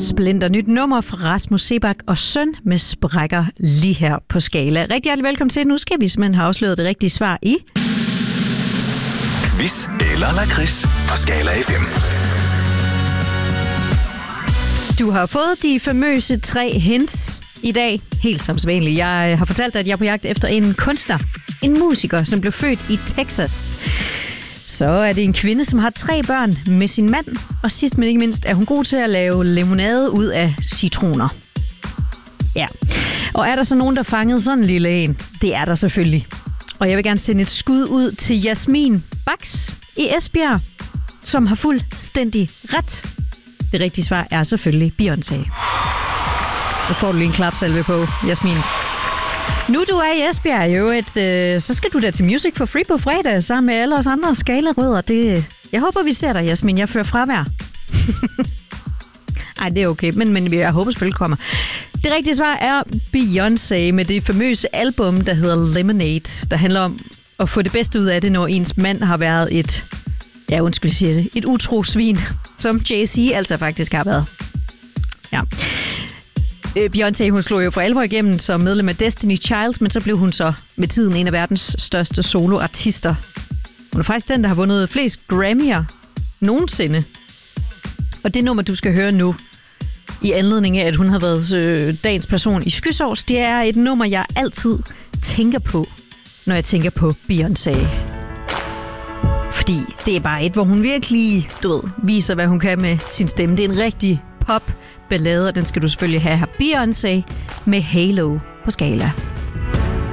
Splinter nyt nummer fra Rasmus Seebach og Søn med sprækker lige her på Skala. Rigtig hjertelig velkommen til. Nu skal vi simpelthen have afsløret det rigtige svar i Quiz eller lakrids på Skala FM. Du har fået de famøse 3 hints i dag, helt som sædvanligt. Jeg har fortalt dig, at jeg er på jagt efter en kunstner, en musiker, som blev født i Texas. Så er det en kvinde, som har 3 børn med sin mand, og sidst men ikke mindst er hun god til at lave limonade ud af citroner. Ja, og er der så nogen, der fangede sådan en lille en? Det er der selvfølgelig. Og jeg vil gerne sende et skud ud til Jasmin Baks i Esbjerg, som har fuldstændig ret. Det rigtige svar er selvfølgelig Beyoncé. Nu får du lige en klapsalve på, Jasmin. Nu du er i Esbjerg, jo, så skal du da til Music for Free på fredag sammen med alle os andre skalerødder. Jeg håber, vi ser dig, Jasmin. Jeg fører fravær. Ej, det er okay, men jeg håber selvfølgelig kommer. Det rigtige svar er Beyoncé med det famøse album, der hedder Lemonade, der handler om at få det bedste ud af det, når ens mand har været et utro svin, som Jay-Z altså faktisk har været. Ja. Beyoncé, hun slog jo for alvor igennem som medlem af Destiny Child, men så blev hun så med tiden en af verdens største soloartister. Hun er faktisk den, der har vundet flest Grammy'er nogensinde. Og det nummer, du skal høre nu, i anledning af, at hun har været dagens person i Skysovs, det er et nummer, jeg altid tænker på, når jeg tænker på Beyoncé. Fordi det er bare et, hvor hun virkelig, viser, hvad hun kan med sin stemme. Det er en rigtig pop-ballade, og den skal du selvfølgelig have her. Beyoncé med Halo på Skala.